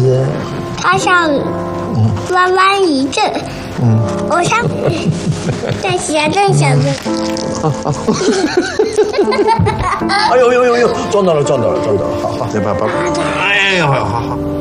子？ 它像弯弯一阵。我像在斜正斜正。 哎呦，撞到了，好，再把，哎呀，好。